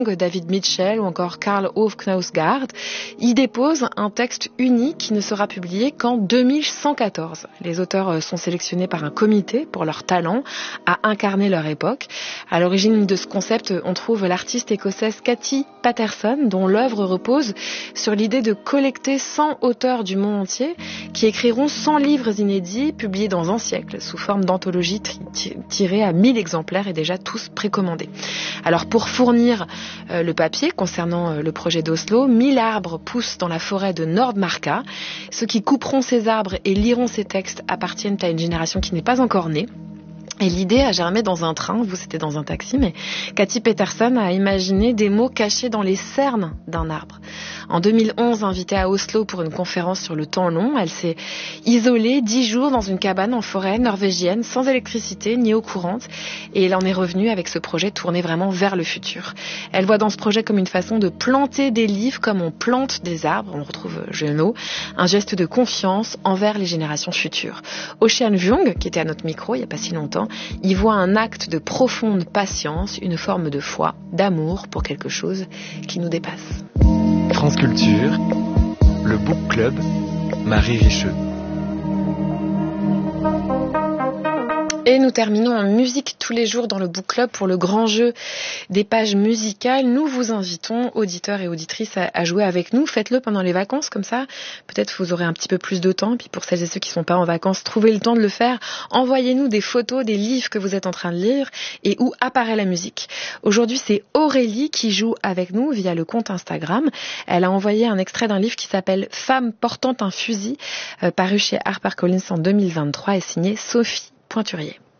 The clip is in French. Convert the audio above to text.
David Mitchell ou encore Karl Ove Knausgaard, y déposent un texte unique qui ne sera publié qu'en 2114. Les auteurs sont sélectionnés par un comité pour leur talent à incarner leur époque. À l'origine de ce concept, on trouve l'artiste écossaise Cathy Paterson, dont l'œuvre repose sur l'idée de collecter 100 auteurs du monde entier qui écriront 100 livres inédits publiés dans un siècle sous forme d'anthologie tirée à 1000 exemplaires et déjà tous précommandés. Alors pour fournir le papier concernant le projet d'Oslo, 1000 arbres poussent dans la forêt de Nordmarka. Ceux qui couperont ces arbres et liront ces textes appartiennent à une génération qui n'est pas encore née. Et l'idée a germé dans un train, vous c'était dans un taxi, mais Cathy Paterson a imaginé des mots cachés dans les cernes d'un arbre. En 2011, invitée à Oslo pour une conférence sur le temps long, elle s'est isolée 10 jours dans une cabane en forêt norvégienne, sans électricité ni eau courante, et elle en est revenue avec ce projet tourné vraiment vers le futur. Elle voit dans ce projet comme une façon de planter des livres comme on plante des arbres, on retrouve Genot, un geste de confiance envers les générations futures. Ocean Vuong, qui était à notre micro il n'y a pas si longtemps, y voit un acte de profonde patience, une forme de foi, d'amour pour quelque chose qui nous dépasse. France Culture, le Book Club, Marie Richeux. Et nous terminons en musique tous les jours dans le Book Club pour le grand jeu des pages musicales. Nous vous invitons, auditeurs et auditrices, à jouer avec nous. Faites-le pendant les vacances, comme ça, peut-être vous aurez un petit peu plus de temps. Puis pour celles et ceux qui ne sont pas en vacances, trouvez le temps de le faire. Envoyez-nous des photos des livres que vous êtes en train de lire et où apparaît la musique. Aujourd'hui, c'est Aurélie qui joue avec nous via le compte Instagram. Elle a envoyé un extrait d'un livre qui s'appelle « Femme portant un fusil », paru chez HarperCollins en 2023 et signé Sophie Pointurier.